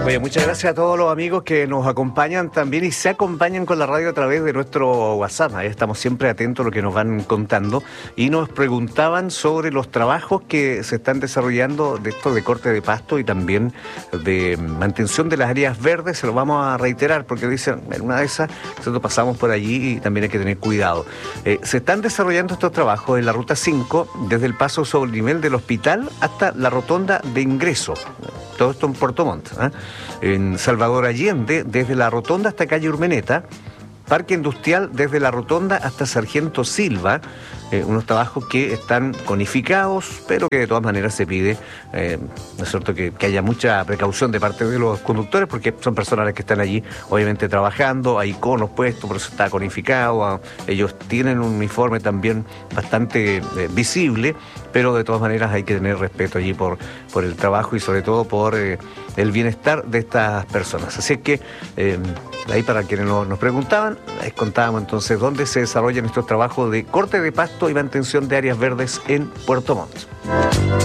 Oye, muchas gracias a todos los amigos que nos acompañan también y se acompañan con la radio a través de nuestro WhatsApp. Ahí estamos siempre atentos a lo que nos van contando y nos preguntaban sobre los trabajos que se están desarrollando de esto de corte de pasto y también de mantención de las áreas verdes. Se lo vamos a reiterar porque dicen, en una de esas nosotros pasamos por allí y también hay que tener cuidado. Se están desarrollando estos trabajos en la Ruta 5 desde el paso sobre el nivel del hospital hasta la rotonda de ingreso. Todo esto en Puerto Montt, en Salvador Allende, desde la rotonda hasta calle Urmeneta, Parque Industrial desde la rotonda hasta Sargento Silva, unos trabajos que están conificados, pero que de todas maneras se pide, ¿no es cierto?, que haya mucha precaución de parte de los conductores, porque son personas que están allí, obviamente, trabajando, hay conos puestos, por eso está conificado, ellos tienen un uniforme también bastante visible, pero de todas maneras hay que tener respeto allí por el trabajo y sobre todo por el bienestar de estas personas. Así es que, ahí para quienes nos preguntaban, les contábamos entonces dónde se desarrollan estos trabajos de corte de pasto y mantención de áreas verdes en Puerto Montt.